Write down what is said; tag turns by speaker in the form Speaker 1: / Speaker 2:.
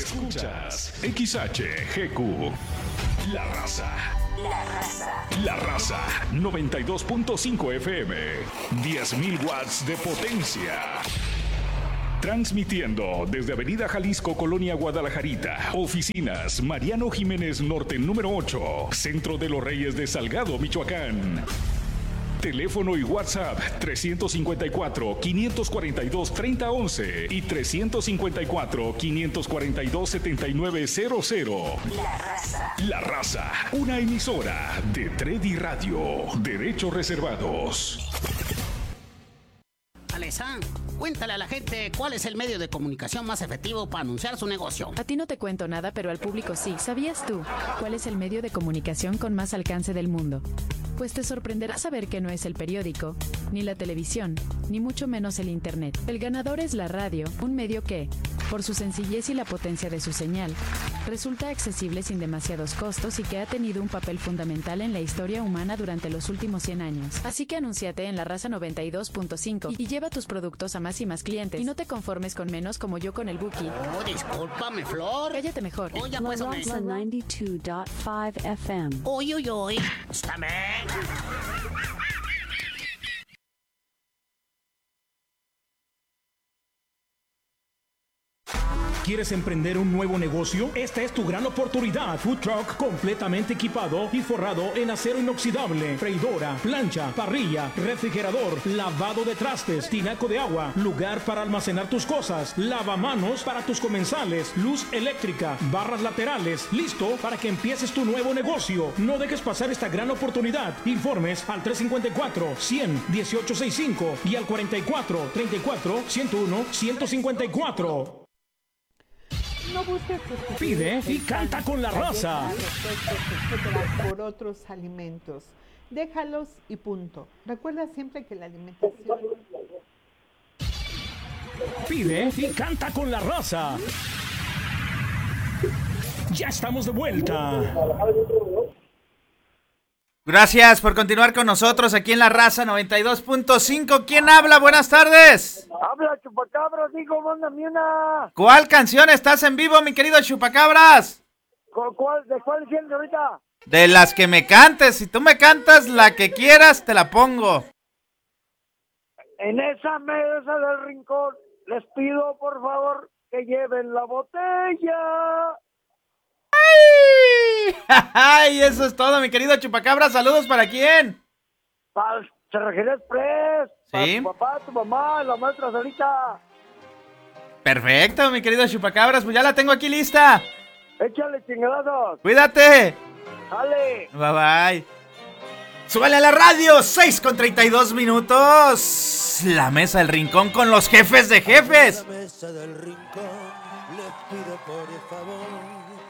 Speaker 1: Escuchas XHGQ. La Raza. La Raza 92.5 FM. 10.000 watts de potencia. Transmitiendo desde Avenida Jalisco, Colonia Guadalajarita. Oficinas Mariano Jiménez Norte número 8. Centro de los Reyes de Salgado, Michoacán. Teléfono y WhatsApp 354-542-3011 y 354-542-7900. La Raza, una emisora de Tredi Radio. Derechos reservados.
Speaker 2: Alesa, cuéntale a la gente cuál es el medio de comunicación más efectivo para anunciar su negocio.
Speaker 3: A ti no te cuento nada, pero al público sí. ¿Sabías tú cuál es el medio de comunicación con más alcance del mundo? Pues te sorprenderá saber que no es el periódico, ni la televisión, ni mucho menos el internet. El ganador es la radio, un medio que, por su sencillez y la potencia de su señal, resulta accesible sin demasiados costos y que ha tenido un papel fundamental en la historia humana durante los últimos 100 años. Así que anúnciate en La Raza 92.5 y lleva tus productos a más y más clientes. Y no te conformes con menos como yo con el Buki.
Speaker 2: Oh, discúlpame, Flor.
Speaker 3: Cállate mejor.
Speaker 2: Oh, ya pues,
Speaker 4: La Raza 92.5 FM.
Speaker 2: Uy, uy, uy. Estáme.
Speaker 5: ¿Quieres emprender un nuevo negocio? Esta es tu gran oportunidad. Food truck completamente equipado y forrado en acero inoxidable, freidora, plancha, parrilla, refrigerador, lavado de trastes, tinaco de agua, lugar para almacenar tus cosas, lavamanos para tus comensales, luz eléctrica, barras laterales, listo para que empieces tu nuevo negocio. No dejes pasar esta gran oportunidad. Informes al 354-100-1865 y al 44-34-101-154.
Speaker 6: No busques
Speaker 5: Pide y canta con La Raza.
Speaker 6: Por otros alimentos. Déjalos y punto. Recuerda siempre que la alimentación...
Speaker 5: Pide y canta con La Raza. Ya estamos de vuelta.
Speaker 7: Gracias por continuar con nosotros aquí en La Raza 92.5. ¿Quién habla? Buenas tardes.
Speaker 8: Habla Chupacabras, hijo, mándame una.
Speaker 7: ¿Cuál canción estás en vivo, mi querido Chupacabras?
Speaker 8: ¿De cuál sientes ahorita?
Speaker 7: De las que me cantes. Si tú me cantas la que quieras, te la pongo.
Speaker 8: En esa mesa del rincón, les pido por favor que lleven la botella.
Speaker 7: ¡Ay! Eso es todo, mi querido Chupacabras. ¿Saludos para quién?
Speaker 8: Para Cerrajería Express.
Speaker 7: Sí.
Speaker 8: Para tu papá, tu mamá, la maestra Sarita.
Speaker 7: Perfecto, mi querido Chupacabras. Pues ya la tengo aquí lista.
Speaker 8: Échale chingadazos.
Speaker 7: Cuídate.
Speaker 8: Dale.
Speaker 7: Bye bye. Súbale a la radio, 6:32 minutos. La mesa del rincón con los jefes de jefes.